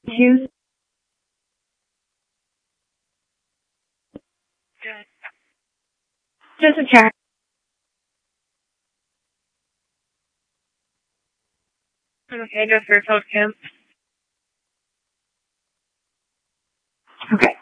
Choose. Just a check. Okay, just for Camp. Okay.